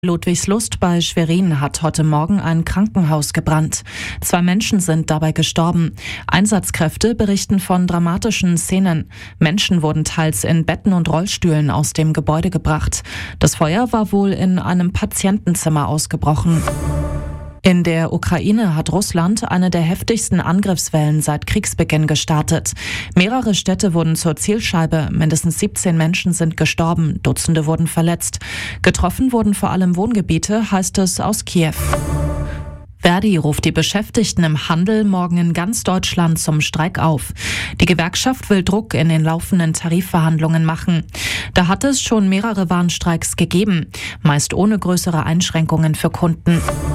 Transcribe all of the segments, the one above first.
Ludwigslust bei Schwerin hat heute Morgen ein Krankenhaus gebrannt. 2 Menschen sind dabei gestorben. Einsatzkräfte berichten von dramatischen Szenen. Menschen wurden teils in Betten und Rollstühlen aus dem Gebäude gebracht. Das Feuer war wohl in einem Patientenzimmer ausgebrochen. In der Ukraine hat Russland eine der heftigsten Angriffswellen seit Kriegsbeginn gestartet. Mehrere Städte wurden zur Zielscheibe, mindestens 17 Menschen sind gestorben, Dutzende wurden verletzt. Getroffen wurden vor allem Wohngebiete, heißt es aus Kiew. Verdi ruft die Beschäftigten im Handel morgen in ganz Deutschland zum Streik auf. Die Gewerkschaft will Druck in den laufenden Tarifverhandlungen machen. Da hat es schon mehrere Warnstreiks gegeben, meist ohne größere Einschränkungen für Kunden.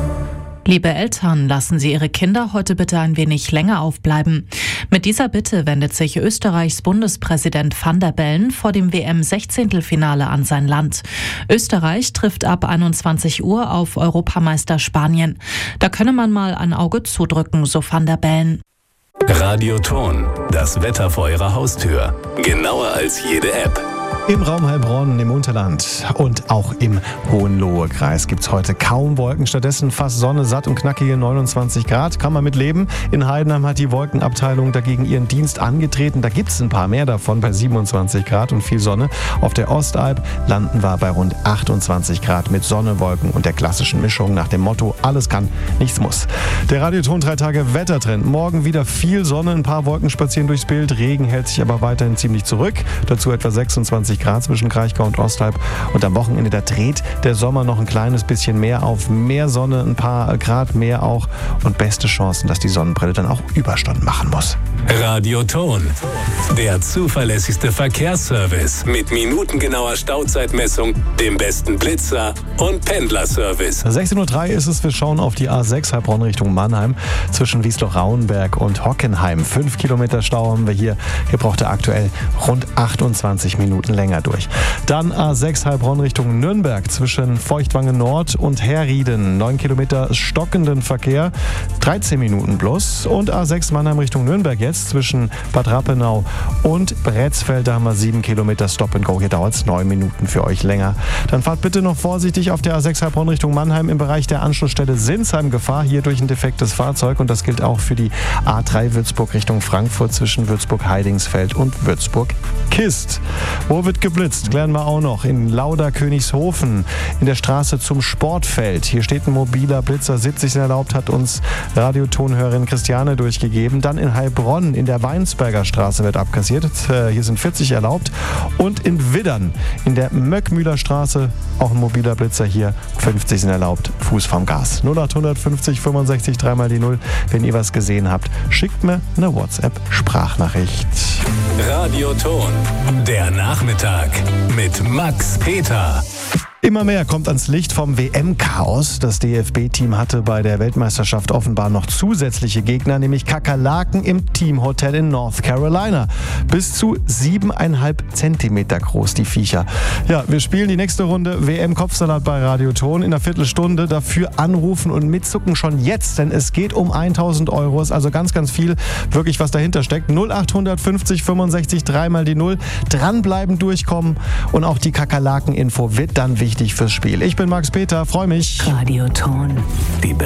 Liebe Eltern, lassen Sie Ihre Kinder heute bitte ein wenig länger aufbleiben. Mit dieser Bitte wendet sich Österreichs Bundespräsident Van der Bellen vor dem WM-16-Finale an sein Land. Österreich trifft ab 21 Uhr auf Europameister Spanien. Da könne man mal ein Auge zudrücken, so Van der Bellen. Radio Ton, das Wetter vor Ihrer Haustür. Genauer als jede App. Im Raum Heilbronn im Unterland und auch im Hohenlohe-Kreis gibt es heute kaum Wolken. Stattdessen fast Sonne, satt und knackige 29 Grad. Kann man mit leben. In Heidenheim hat die Wolkenabteilung dagegen ihren Dienst angetreten. Da gibt es ein paar mehr davon bei 27 Grad und viel Sonne. Auf der Ostalb landen wir bei rund 28 Grad mit Sonne, Wolken und der klassischen Mischung nach dem Motto: alles kann, nichts muss. Der Radioton 3 Tage Wettertrend. Morgen wieder viel Sonne, ein paar Wolken spazieren durchs Bild. Regen hält sich aber weiterhin ziemlich zurück. Dazu etwa 26 Grad zwischen Kraichgau und Ostalb. Und am Wochenende, da dreht der Sommer noch ein kleines bisschen mehr auf. Mehr Sonne, ein paar Grad mehr auch. Und beste Chancen, dass die Sonnenbrille dann auch Überstunden machen muss. Radio Ton, der zuverlässigste Verkehrsservice mit minutengenauer Stauzeitmessung, dem besten Blitzer und Pendlerservice. 16:03 Uhr ist es. Wir schauen auf die A6 Heilbronn Richtung Mannheim zwischen Wiesloch-Rauenberg und Hockenheim. 5 Kilometer Stau haben wir hier. Hier braucht er aktuell rund 28 Minuten länger durch. Dann A6 Heilbronn Richtung Nürnberg zwischen Feuchtwangen Nord und Herrieden. 9 Kilometer stockenden Verkehr, 13 Minuten plus. Und A6 Mannheim Richtung Nürnberg jetzt zwischen Bad Rappenau und Bretzfeld. Da haben wir 7 Kilometer Stop and Go. Hier dauert es 9 Minuten für euch länger. Dann fahrt bitte noch vorsichtig auf der A6 Heilbronn Richtung Mannheim im Bereich der Anschlussstelle Sinsheim. Gefahr hier durch ein defektes Fahrzeug. Und das gilt auch für die A3 Würzburg Richtung Frankfurt zwischen Würzburg-Heidingsfeld und Würzburg-Kist. Wo wird geblitzt? Klären wir auch noch. In Lauda-Königshofen, in der Straße zum Sportfeld. Hier steht ein mobiler Blitzer. 70 sind erlaubt, hat uns Radiotonhörerin Christiane durchgegeben. Dann in Heilbronn, in der Weinsberger Straße wird abkassiert. Hier sind 40 erlaubt. Und in Widdern, in der Möckmühler Straße, auch ein mobiler Blitzer hier. 50 sind erlaubt. Fuß vom Gas. 0800 50 65 3 die 0. Wenn ihr was gesehen habt, schickt mir eine WhatsApp-Sprachnachricht. Radio Ton, der Nachmittag mit Max Peter. Immer mehr kommt ans Licht vom WM-Chaos. Das DFB-Team hatte bei der Weltmeisterschaft offenbar noch zusätzliche Gegner, nämlich Kakerlaken im Teamhotel in North Carolina. Bis zu 7,5 Zentimeter groß, die Viecher. Ja, wir spielen die nächste Runde WM-Kopfsalat bei Radio Ton in einer Viertelstunde. Dafür anrufen und mitzucken schon jetzt, denn es geht um 1.000 Euro. Ist also ganz, ganz viel, wirklich was dahinter steckt. 0800 50 65 3 die 0. Dranbleiben, durchkommen und auch die Kakerlaken-Info wird dann wichtig fürs Spiel. Ich bin Max Peter, freue mich. Radio Ton, die